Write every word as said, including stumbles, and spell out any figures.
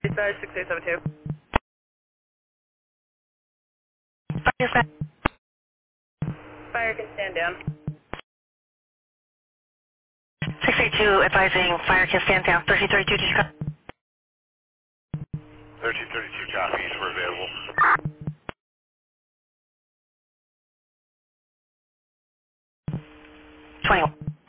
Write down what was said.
Dispatch six eight seven two. Fire Fire can stand down. six eight two advising fire can stand down. thirteen thirty-two, did you come? thirteen thirty-two copies, we're available. twenty-one.